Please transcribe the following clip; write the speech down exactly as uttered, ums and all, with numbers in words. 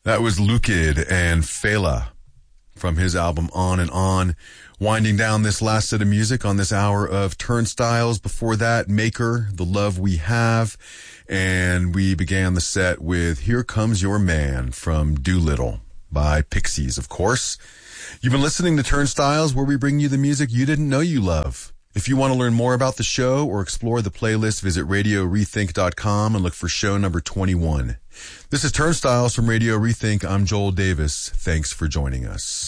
That was Lukid and Fela from his album On and On. Winding down this last set of music on this hour of Turnstiles. Before that, Maker, The Love We Have. And we began the set with Here Comes Your Man from Doolittle by Pixies, of course. You've been listening to Turnstiles, where we bring you the music you didn't know you love. If you want to learn more about the show or explore the playlist, visit radio rethink dot com and look for show number twenty-one. This is Turnstiles from Radio Rethink. I'm Joel Davis. Thanks for joining us.